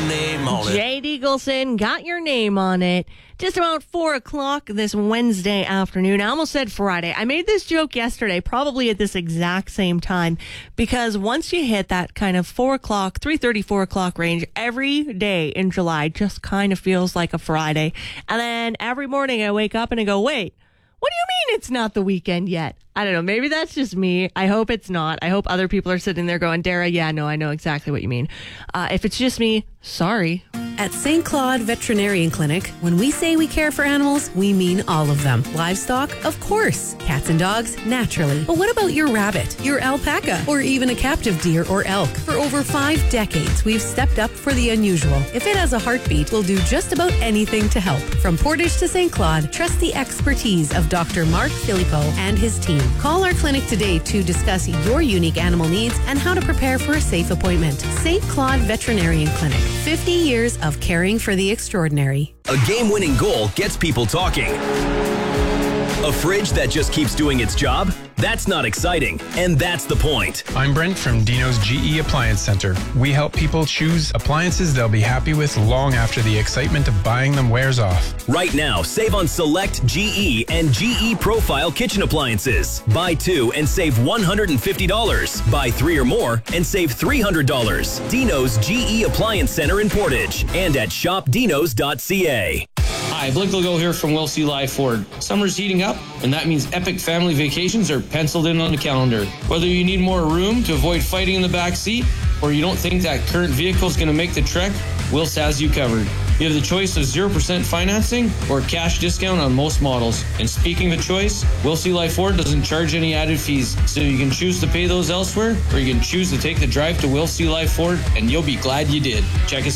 name on it. Jade Eagleson got your name on it. Just about 4 o'clock this Wednesday afternoon. I almost said Friday. I made this joke yesterday, probably at this exact same time, because once you hit that kind of 4 o'clock, 3:30, 4 o'clock range, every day in July just kind of feels like a Friday. And then every morning I wake up and I go, wait, what do you mean it's not the weekend yet? I don't know. Maybe that's just me. I hope it's not. I hope other people are sitting there going, Dara, yeah, no, I know exactly what you mean. If it's just me, sorry. At St. Claude Veterinarian Clinic, when we say we care for animals, we mean all of them. Livestock, of course. Cats and dogs, naturally. But what about your rabbit, your alpaca, or even a captive deer or elk? For over 5 decades, we've stepped up for the unusual. If it has a heartbeat, we'll do just about anything to help. From Portage to St. Claude, trust the expertise of Dr. Mark Filippo and his team. Call our clinic today to discuss your unique animal needs and how to prepare for a safe appointment. St. Claude Veterinarian Clinic, 50 years of caring for the extraordinary. A game-winning goal gets people talking. A fridge that just keeps doing its job? That's not exciting, and that's the point. I'm Brent from Dino's GE Appliance Center. We help people choose appliances they'll be happy with long after the excitement of buying them wears off. Right now, save on select GE and GE Profile kitchen appliances. Buy 2 and save $150. Buy 3 or more and save $300. Dino's GE Appliance Center in Portage and at shopdinos.ca. Hi, Blake Legault here from Will C. Live Ford. Summer's heating up, and that means epic family vacations are penciled in on the calendar. Whether you need more room to avoid fighting in the back seat, or you don't think that current vehicle is going to make the trek, Wills has you covered. You have the choice of 0% financing or cash discount on most models. And speaking of choice, Will C. Live Ford doesn't charge any added fees, so you can choose to pay those elsewhere, or you can choose to take the drive to Will C. Live Ford, and you'll be glad you did. Check us